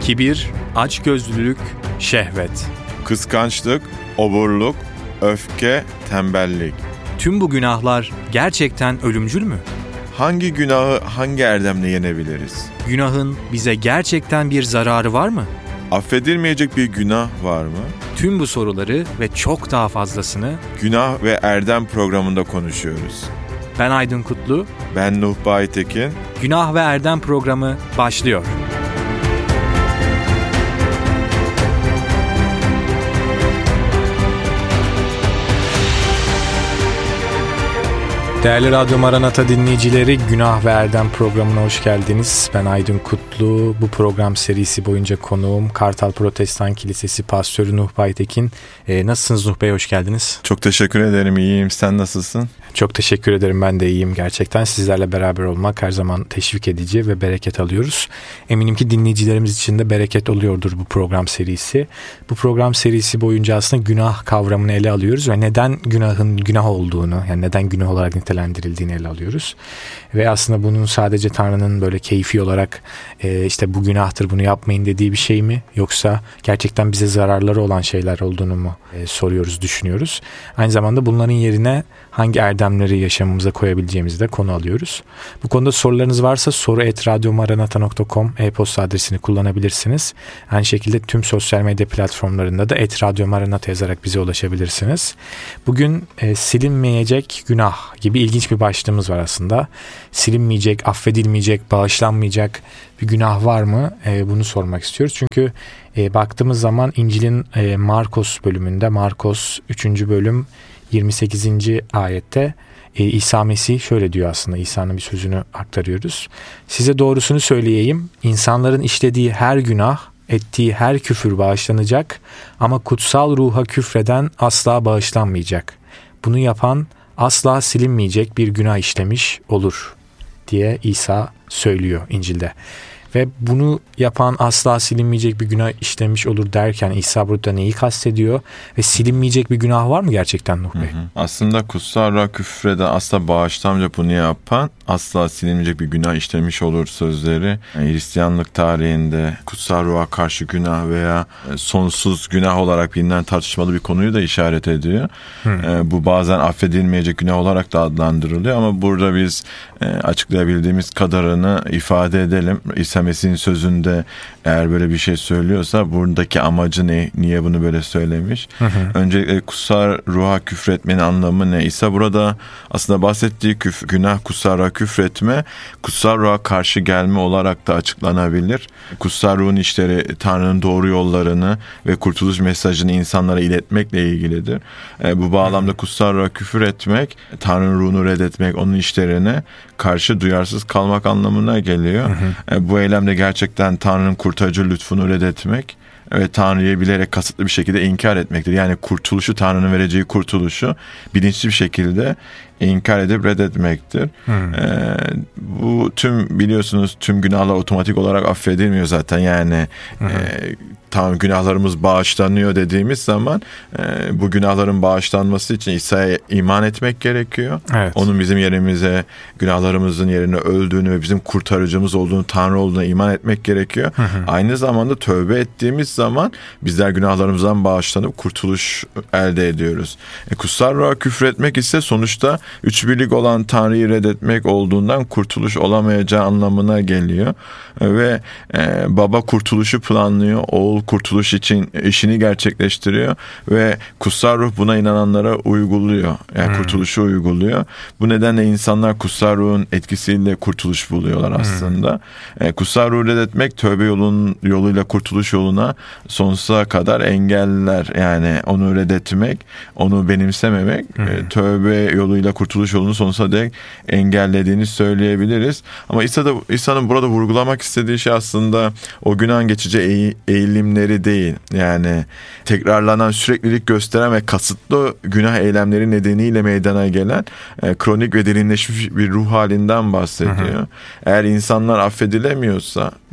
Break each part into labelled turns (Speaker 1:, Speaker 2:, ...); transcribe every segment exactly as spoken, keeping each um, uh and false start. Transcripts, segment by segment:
Speaker 1: kibir, açgözlülük, şehvet,
Speaker 2: kıskançlık, oburluk, öfke, tembellik.
Speaker 1: Tüm bu günahlar gerçekten ölümcül mü?
Speaker 2: Hangi günahı hangi erdemle yenebiliriz?
Speaker 1: Günahın bize gerçekten bir zararı var mı?
Speaker 2: Affedilmeyecek bir günah var mı?
Speaker 1: Tüm bu soruları ve çok daha fazlasını
Speaker 2: Günah ve Erdem programında konuşuyoruz.
Speaker 1: ben Aydın Kutlu,
Speaker 2: Ben Nuh Baytekin.
Speaker 1: Günah ve Erdem programı başlıyor. Değerli Radyo Maranata dinleyicileri, Günah ve Erdem programına hoş geldiniz. Ben Aydın Kutlu. Bu program serisi boyunca konuğum Kartal Protestan Kilisesi Pastörü Nuh Baytekin. Ee, nasılsınız Nuh Bey, hoş geldiniz.
Speaker 2: Çok teşekkür ederim, iyiyim. Sen nasılsın?
Speaker 1: Çok teşekkür ederim, ben de iyiyim gerçekten. Sizlerle beraber olmak her zaman teşvik edici ve bereket alıyoruz. Eminim ki dinleyicilerimiz için de bereket oluyordur bu program serisi. Bu program serisi boyunca aslında günah kavramını ele alıyoruz ve neden günahın günah olduğunu, yani neden günah olarak nitelendirildiğini ele alıyoruz. Ve aslında bunun sadece Tanrı'nın böyle keyfi olarak e, işte bu günahtır, bunu yapmayın dediği bir şey mi? Yoksa gerçekten bize zararları olan şeyler olduğunu mu e, soruyoruz, düşünüyoruz. Aynı zamanda bunların yerine hangi erdemleri yaşamımıza koyabileceğimizi de konu alıyoruz. Bu konuda sorularınız varsa soru et radyomaranata nokta com e-posta adresini kullanabilirsiniz. Aynı şekilde tüm sosyal medya platformlarında da et radyomaranata yazarak bize ulaşabilirsiniz. Bugün e, silinmeyecek günah gibi ilginç bir başlığımız var aslında. Silinmeyecek, affedilmeyecek, bağışlanmayacak bir günah var mı? E, bunu sormak istiyoruz. Çünkü e, baktığımız zaman İncil'in e, Markos bölümünde, Markos üçüncü bölüm yirmi sekizinci ayette e, İsa Mesih şöyle diyor aslında. İsa'nın bir sözünü aktarıyoruz. Size doğrusunu söyleyeyim. İnsanların işlediği her günah, ettiği her küfür bağışlanacak ama kutsal ruha küfreden asla bağışlanmayacak. Bunu yapan asla silinmeyecek bir günah işlemiş olur diye İsa söylüyor İncil'de. Ve bunu yapan asla silinmeyecek bir günah işlemiş olur derken İsa burada neyi kastediyor? Ve silinmeyecek bir günah var mı gerçekten Nuh Bey? Hı hı.
Speaker 2: Aslında kutsal ruha küfreden, asla bağışlanmayacak bunu yapan asla silinmeyecek bir günah işlemiş olur sözleri. Yani Hristiyanlık tarihinde kutsal ruha karşı günah veya sonsuz günah olarak bilinen tartışmalı bir konuyu da işaret ediyor. Hı. Bu bazen affedilmeyecek günah olarak da adlandırılıyor ama burada biz açıklayabildiğimiz kadarını ifade edelim. İsa Mesih'in sözünde eğer böyle bir şey söylüyorsa buradaki amacı ne? Niye bunu böyle söylemiş? Hı hı. Öncelikle kutsal ruha küfretmenin anlamı ne? İsa burada aslında bahsettiği küf, günah kutsal ruha küfretme, kutsal ruha karşı gelme olarak da açıklanabilir. Kutsal ruhun işleri Tanrı'nın doğru yollarını ve kurtuluş mesajını insanlara iletmekle ilgilidir. E, bu bağlamda kutsal ruha küfür etmek, Tanrı'nın ruhunu reddetmek, onun işlerine karşı duyarsız kalmak anlamına geliyor. Hı hı. E, bu eylemde gerçekten Tanrı'nın kurtarıcı lütfunu reddetmek ve Tanrı'yı bilerek kasıtlı bir şekilde inkar etmektir. Yani kurtuluşu, Tanrı'nın vereceği kurtuluşu bilinçli bir şekilde inkar edip reddetmektir. Hmm. Ee, bu tüm biliyorsunuz tüm günahlar otomatik olarak affedilmiyor zaten. Yani hmm. e, tam günahlarımız bağışlanıyor dediğimiz zaman e, bu günahların bağışlanması için İsa'ya iman etmek gerekiyor. Evet. Onun bizim yerimize günahlarımızın yerine öldüğünü ve bizim kurtarıcımız olduğunu, Tanrı olduğuna iman etmek gerekiyor. Hmm. Aynı zamanda tövbe ettiğimiz zaman bizler günahlarımızdan bağışlanıp kurtuluş elde ediyoruz. E, kutsal ruha küfretmek ise sonuçta üç birlik olan Tanrı'yı reddetmek olduğundan kurtuluş olamayacağı anlamına geliyor. Ve e, baba kurtuluşu planlıyor, oğul kurtuluş için işini gerçekleştiriyor ve kutsal ruh buna inananlara uyguluyor. Yani hmm. kurtuluşu uyguluyor. Bu nedenle insanlar kutsal ruhun etkisiyle kurtuluş buluyorlar aslında. Hmm. E, kutsal ruhu reddetmek tövbe yolun, yoluyla kurtuluş yoluna sonsuza kadar engeller. Yani onu reddetmek, onu benimsememek hmm. e, tövbe yoluyla kurtuluş yolunu sonsuza dek engellediğini söyleyebiliriz. Ama İsa da, İsa'nın burada vurgulamak istediği şey aslında o günahın geçici eğilimleri değil. Yani tekrarlanan, süreklilik gösteren ve kasıtlı günah eylemleri nedeniyle meydana gelen e, kronik ve derinleşmiş bir ruh halinden bahsediyor. Hı hı. Eğer insanlar affedilemiyorsa,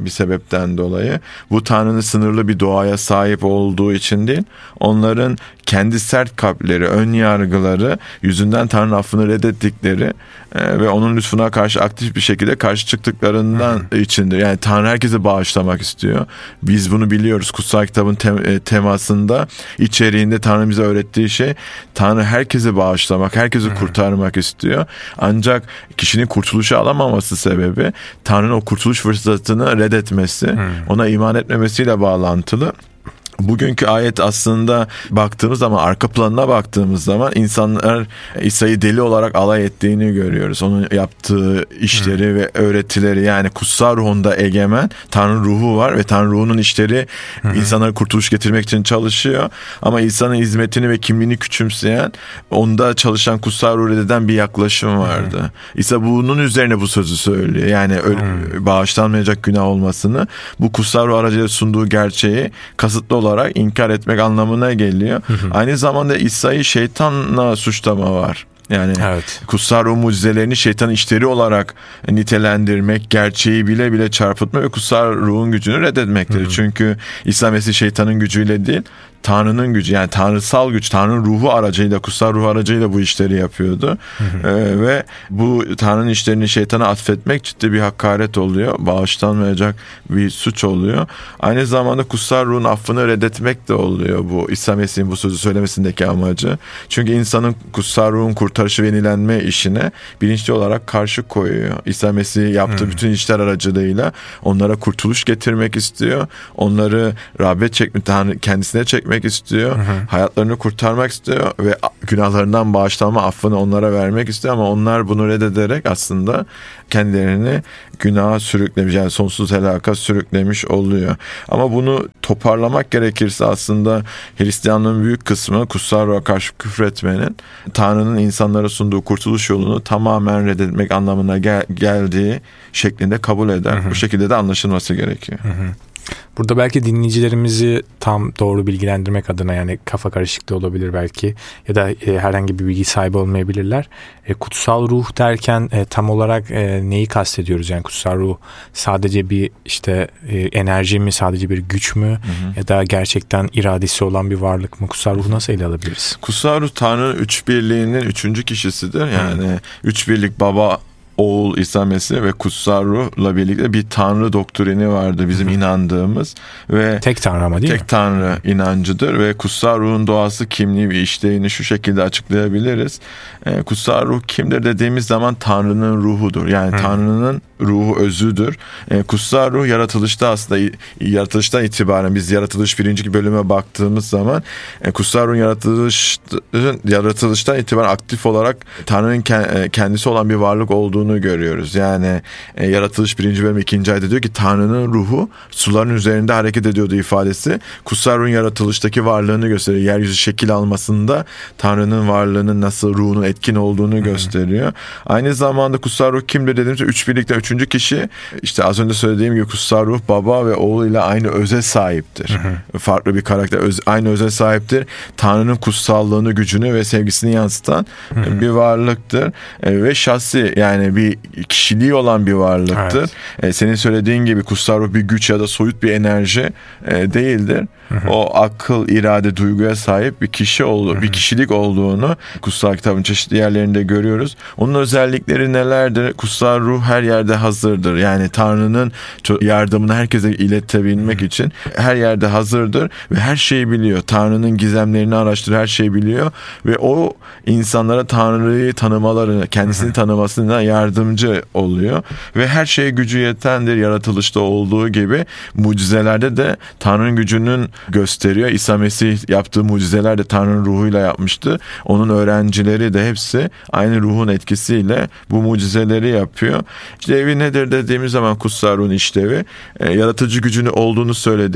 Speaker 2: bir sebepten dolayı. Bu Tanrı'nın sınırlı bir doğaya sahip olduğu için değil, onların kendi sert kalpleri, ön yargıları yüzünden Tanrı'nın affını reddettikleri e, ve onun lütfuna karşı aktif bir şekilde karşı çıktıklarından Hı-hı. içindir. Yani Tanrı herkese bağışlamak istiyor. Biz bunu biliyoruz. Kutsal kitabın tem- temasında, içeriğinde Tanrı bize öğrettiği şey, Tanrı herkese bağışlamak, herkese Hı-hı. kurtarmak istiyor. Ancak kişinin kurtuluşu alamaması sebebi Tanrı'nın o kurtuluş fırsatını reddetmesi, Hı-hı. ona iman etmemesiyle bağlantılı. Bugünkü ayet aslında baktığımız zaman, arka planına baktığımız zaman insanlar İsa'yı deli olarak alay ettiğini görüyoruz. Onun yaptığı işleri Hı. ve öğretileri, yani kutsal ruhunda egemen Tanrı ruhu var ve Tanrı ruhunun işleri Hı. insanlara kurtuluş getirmek için çalışıyor. Ama İsa'nın hizmetini ve kimliğini küçümseyen, onda çalışan kutsal ruhu reddeden bir yaklaşım vardı. Hı. İsa bunun üzerine bu sözü söylüyor. Yani Hı. bağışlanmayacak günah olmasını, bu kutsal ruh aracılığıyla sunduğu gerçeği kasıtlı olarak inkar etmek anlamına geliyor. Hı hı. Aynı zamanda İsa'yı şeytanla suçlama var. Yani evet. kutsal ruh mucizelerini şeytanın işleri olarak nitelendirmek, gerçeği bile bile çarpıtma ve kutsal ruhun gücünü reddetmektir. Hı hı. Çünkü İsa Mesih şeytanın gücüyle değil, Tanrı'nın gücü, yani tanrısal güç, Tanrı'nın ruhu aracıyla, kutsal ruhu aracıyla bu işleri yapıyordu. Hı hı. Ee, ve bu Tanrı'nın işlerini şeytana atfetmek ciddi bir hakaret oluyor. Bağışlanmayacak bir suç oluyor. Aynı zamanda kutsal ruhun affını reddetmek de oluyor bu İsa Mesih'in bu sözü söylemesindeki amacı. Çünkü insanın kutsal ruhun kurtarışı ve yenilenme işine bilinçli olarak karşı koyuyor. İsa Mesih yaptığı hı. bütün işler aracılığıyla onlara kurtuluş getirmek istiyor. Onları rağbet çekmek, Tanrı kendisine çekmek istiyor. Hı hı. Hayatlarını kurtarmak istiyor ve günahlarından bağışlanma, affını onlara vermek istiyor, ama onlar bunu reddederek aslında kendilerini günaha sürüklemiş, yani sonsuz helaka sürüklemiş oluyor. Ama bunu toparlamak gerekirse aslında Hristiyanlığın büyük kısmı kutsal ruha karşı küfretmenin Tanrı'nın insanlara sunduğu kurtuluş yolunu tamamen reddetmek anlamına gel- geldiği şeklinde kabul eder. Hı hı. Bu şekilde de anlaşılması gerekiyor. Hı hı.
Speaker 1: Burada belki dinleyicilerimizi tam doğru bilgilendirmek adına, yani kafa karışıklığı olabilir belki ya da e, herhangi bir bilgi sahibi olmayabilirler. E, kutsal ruh derken e, tam olarak e, neyi kastediyoruz? Yani kutsal ruh sadece bir işte e, enerji mi, sadece bir güç mü, hı hı. ya da gerçekten iradesi olan bir varlık mı? Kutsal ruhu nasıl ele alabiliriz?
Speaker 2: Kutsal ruh Tanrı'nın üç birliğinin üçüncü kişisidir. Yani hı. üç birlik Baba, Oğul, İsa Mesih ve kutsal ruhla birlikte bir Tanrı doktrini vardı bizim Hı-hı. inandığımız ve
Speaker 1: tek Tanrı ama değil
Speaker 2: tek
Speaker 1: mi?
Speaker 2: Tanrı inancıdır ve kutsal ruhun doğası, kimliği ve işleyini şu şekilde açıklayabiliriz. Ee, kutsal ruh kimdir dediğimiz zaman Tanrı'nın ruhudur. Yani Hı. Tanrı'nın ruhu özüdür. Ee, kutsal ruh yaratılışta, aslında yaratılıştan itibaren biz yaratılış birinci bölüme baktığımız zaman e, kutsal ruhun yaratılış, yaratılıştan itibaren aktif olarak Tanrı'nın kendisi olan bir varlık olduğunu görüyoruz. Yani e, yaratılış birinci bölüm ikinci ayda diyor ki Tanrı'nın ruhu suların üzerinde hareket ediyordu ifadesi. Kutsal ruhun yaratılıştaki varlığını gösteriyor. Yeryüzü şekil almasında Tanrı'nın varlığının nasıl, ruhunun etkin olduğunu Hı-hı. gösteriyor. Aynı zamanda kutsal ruh kimdir dediğimizde üç birlikte üçüncü kişi, işte az önce söylediğim gibi kutsal ruh Baba ve Oğul ile aynı öze sahiptir. Hı-hı. Farklı bir karakter, öz, aynı öze sahiptir. Tanrı'nın kutsallığını, gücünü ve sevgisini yansıtan Hı-hı. bir varlıktır. E, ve şahsi, yani bir kişiliği olan bir varlıktır. Evet. E, senin söylediğin gibi kutsal ruh bir güç ya da soyut bir enerji e, değildir. Hı hı. O akıl, irade, duyguya sahip bir kişi olduğu, hı hı. bir kişilik olduğunu kutsal kitabın çeşitli yerlerinde görüyoruz. Onun özellikleri nelerdir? Kutsal ruh her yerde hazırdır. Yani Tanrı'nın yardımını herkese iletebilmek hı hı. için her yerde hazırdır ve her şeyi biliyor. Tanrı'nın gizemlerini araştırır, her şeyi biliyor ve o insanlara Tanrı'yı tanımalarını, kendisini hı hı. tanımasına yardımcı oluyor ve her şeye gücü yetendir. Yaratılışta olduğu gibi mucizelerde de Tanrı'nın gücünün gösteriyor. İsa Mesih yaptığı mucizeler de Tanrı'nın ruhuyla yapmıştı. Onun öğrencileri de hepsi aynı ruhun etkisiyle bu mucizeleri yapıyor. İşlevi nedir dediğimiz zaman kutsal ruhun işlevi, e, yaratıcı gücünü olduğunu söyledik.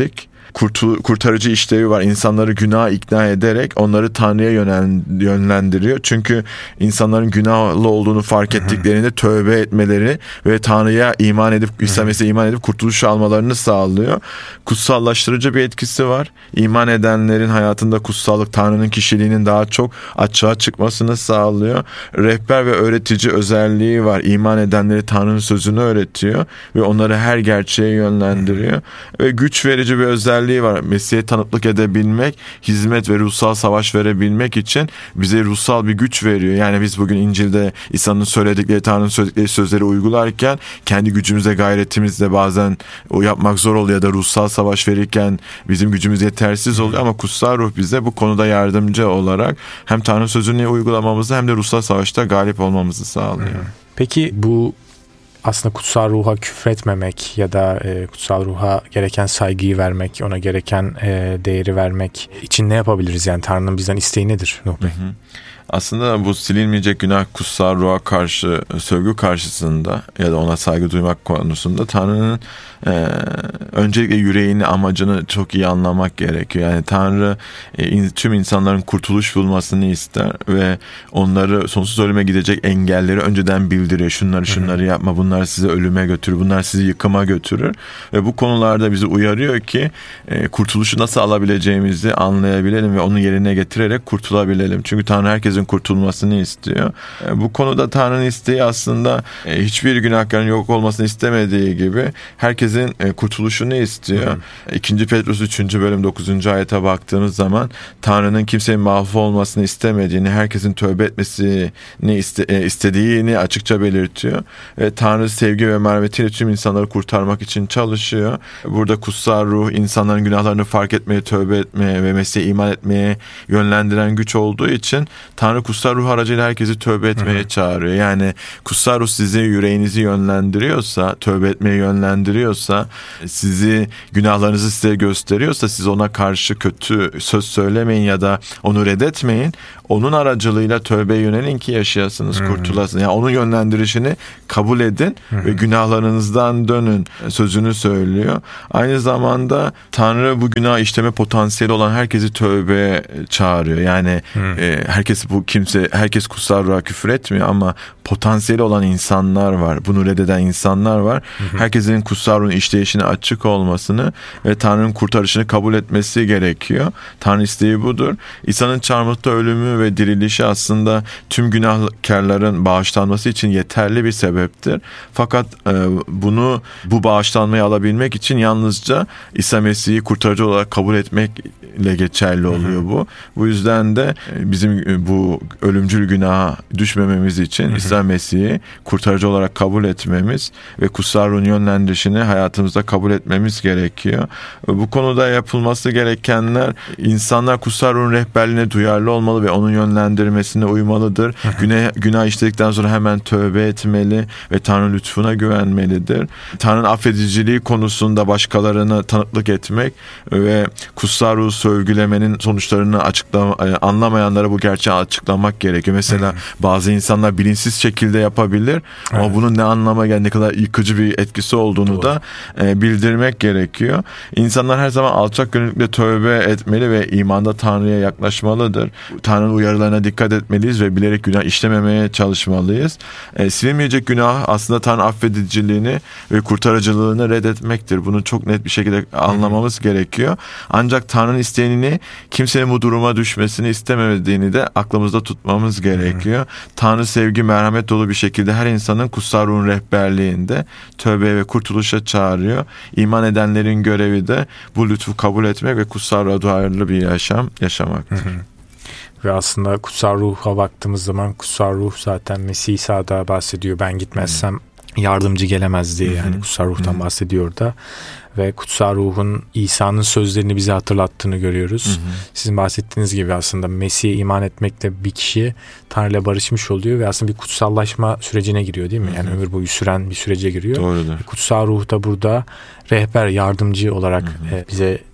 Speaker 2: Kurtul, kurtarıcı işlevi var. İnsanları günaha ikna ederek onları Tanrı'ya yönel, yönlendiriyor. Çünkü insanların günahlı olduğunu fark ettiklerinde tövbe etmeleri ve Tanrı'ya iman edip İsa Mesih'e iman edip kurtuluş almalarını sağlıyor. Kutsallaştırıcı bir etkisi var. İman edenlerin hayatında kutsallık, Tanrı'nın kişiliğinin daha çok açığa çıkmasını sağlıyor. Rehber ve öğretici özelliği var. İman edenleri Tanrı'nın sözünü öğretiyor ve onları her gerçeğe yönlendiriyor. Ve güç verici bir özelliği var. Mesih'e tanıklık edebilmek, hizmet ve ruhsal savaş verebilmek için bize ruhsal bir güç veriyor. Yani biz bugün İncil'de İsa'nın söyledikleri, Tanrı'nın söyledikleri sözleri uygularken kendi gücümüzle, gayretimizle bazen o yapmak zor oluyor ya da ruhsal savaş verirken bizim gücümüz yetersiz oluyor ama kutsal ruh bize bu konuda yardımcı olarak hem Tanrı sözünü uygulamamızı hem de ruhsal savaşta galip olmamızı sağlıyor.
Speaker 1: Peki bu aslında kutsal ruha küfretmemek ya da e, kutsal ruha gereken saygıyı vermek, ona gereken e, değeri vermek için ne yapabiliriz? Yani Tanrı'nın bizden isteği nedir Nuh Bey? Hı hı.
Speaker 2: Aslında bu silinmeyecek günah kutsal ruha karşı, sövgü karşısında ya da ona saygı duymak konusunda Tanrı'nın e, öncelikle yüreğini, amacını çok iyi anlamak gerekiyor. Yani Tanrı e, in, tüm insanların kurtuluş bulmasını ister ve onları sonsuz ölüme gidecek engelleri önceden bildiriyor. Şunları şunları yapma, bunlar sizi ölüme götürür, bunlar sizi yıkıma götürür ve bu konularda bizi uyarıyor ki e, kurtuluşu nasıl alabileceğimizi anlayabilelim ve onu yerine getirerek kurtulabilelim. Çünkü Tanrı herkes kurtulmasını istiyor. Bu konuda Tanrı'nın isteği aslında hiçbir günahkarın yok olmasını istemediği gibi herkesin kurtuluşunu istiyor. Hı. ikinci Petrus üçüncü bölüm dokuzuncu ayete baktığımız zaman Tanrı'nın kimsenin mahvolmasını istemediğini, herkesin tövbe etmesini iste, istediğini açıkça belirtiyor. Ve Tanrı sevgi ve merhametiyle tüm insanları kurtarmak için çalışıyor. Burada kutsal ruh insanların günahlarını fark etmeye, tövbe etmeye ve Mesih'e iman etmeye yönlendiren güç olduğu için Tanrı kutsal ruh aracıyla herkesi tövbe etmeye Hı-hı. çağırıyor. Yani kutsal ruh sizi, yüreğinizi yönlendiriyorsa, tövbe etmeye yönlendiriyorsa, sizi, günahlarınızı size gösteriyorsa, siz ona karşı kötü söz söylemeyin ya da onu reddetmeyin. Onun aracılığıyla tövbeye yönelin ki yaşayasınız, Hı-hı. kurtulasınız. Yani onun yönlendirişini kabul edin Hı-hı. ve günahlarınızdan dönün sözünü söylüyor. Aynı zamanda Tanrı bu günah işleme potansiyeli olan herkesi tövbeye çağırıyor. Yani e, herkes bu kimse herkes kutsal ruha küfür etmiyor ama potansiyeli olan insanlar var. Bunu reddeden insanlar var. Hı hı. Herkesin kutsal ruhun işleyişine açık olmasını ve Tanrı'nın kurtarışını kabul etmesi gerekiyor. Tanrı isteği budur. İsa'nın çarmıhta ölümü ve dirilişi aslında tüm günahkarların bağışlanması için yeterli bir sebeptir. Fakat e, bunu bu bağışlanmayı alabilmek için yalnızca İsa Mesih'i kurtarıcı olarak kabul etmekle geçerli oluyor hı hı. bu. Bu yüzden de bizim bu ölümcül günaha düşmememiz için hı hı. İsa Mesih'i kurtarıcı olarak kabul etmemiz ve kutsal ruhun yönlendirişini hayatımızda kabul etmemiz gerekiyor. Bu konuda yapılması gerekenler, insanlar kutsal ruhun rehberliğine duyarlı olmalı ve onun yönlendirmesine uymalıdır. Hı hı. Günah, günah işledikten sonra hemen tövbe etmeli ve Tanrı lütfuna güvenmelidir. Tanrı'nın affediciliği konusunda başkalarına tanıklık etmek ve kutsal ruhu sövgülemenin sonuçlarını açıklama, anlamayanlara bu gerçeği açıklamak gerekiyor. Mesela hmm. bazı insanlar bilinçsiz şekilde yapabilir evet. ama bunun ne anlama gel ne kadar yıkıcı bir etkisi olduğunu Doğru. da e, bildirmek gerekiyor. İnsanlar her zaman alçak gönüllükle tövbe etmeli ve imanda Tanrı'ya yaklaşmalıdır. Tanrı'nın uyarılarına dikkat etmeliyiz ve bilerek günah işlememeye çalışmalıyız. E, silinmeyecek günah aslında Tanrı affediciliğini ve kurtarıcılığını reddetmektir. Bunu çok net bir şekilde anlamamız hmm. gerekiyor. Ancak Tanrı'nın isteğini kimsenin bu duruma düşmesini istemediğini de aklımızda tutmamız gerekiyor. Hı-hı. Tanrı sevgi, merhamet dolu bir şekilde her insanın kutsal ruhun rehberliğinde tövbe ve kurtuluşa çağırıyor. İman edenlerin görevi de bu lütfu kabul etmek ve kutsal ruha duyarlı bir yaşam yaşamaktır. Hı-hı.
Speaker 1: Ve aslında kutsal ruha baktığımız zaman kutsal ruh zaten Mesih İsa'da bahsediyor. Ben gitmezsem Hı-hı. yardımcı gelemez diye. Hı-hı. Yani kutsal ruhtan Hı-hı. bahsediyor da. Ve kutsal ruhun İsa'nın sözlerini bize hatırlattığını görüyoruz. Hı hı. Sizin bahsettiğiniz gibi aslında Mesih'e iman etmekle bir kişi Tanrı'yla barışmış oluyor ve aslında bir kutsallaşma sürecine giriyor değil mi? Hı hı. Yani ömür boyu süren bir sürece giriyor.
Speaker 2: Doğrudur.
Speaker 1: Kutsal ruh da burada rehber, yardımcı olarak hı hı. bize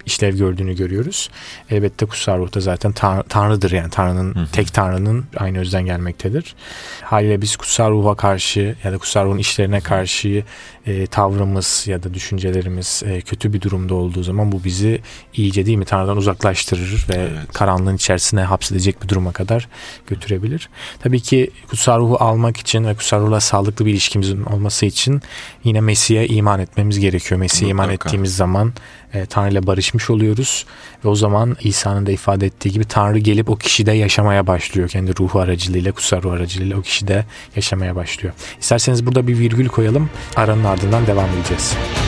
Speaker 1: işlev gördüğünü görüyoruz. Elbette kutsal ruh da zaten tan- Tanrı'dır, yani Tanrı'nın, hı hı. tek Tanrı'nın aynı özden gelmektedir. Haliyle biz kutsal ruha karşı ya da kutsal ruhun işlerine karşı e, tavrımız ya da düşüncelerimiz e, kötü bir durumda olduğu zaman bu bizi iyice, değil mi, Tanrı'dan uzaklaştırır ve evet. karanlığın içerisine hapsedecek bir duruma kadar götürebilir. Tabii ki kutsal ruhu almak için ve kutsal ruhla sağlıklı bir ilişkimizin olması için yine Mesih'e iman etmemiz gerekiyor. Mesih'e iman ettiğimiz zaman e, Tanrı ile barışmış oluyoruz ve o zaman İsa'nın da ifade ettiği gibi Tanrı gelip o kişide yaşamaya başlıyor. Kendi ruhu aracılığıyla, kutsal ruh aracılığıyla o kişide yaşamaya başlıyor. İsterseniz burada bir virgül koyalım. Aranın ardından devam edeceğiz.